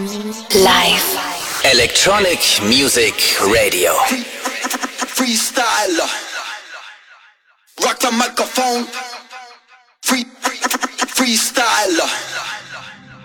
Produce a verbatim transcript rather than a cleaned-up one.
Live. Electronic Music Radio. Free, freestyler. Rock the microphone. Free, free, freestyler.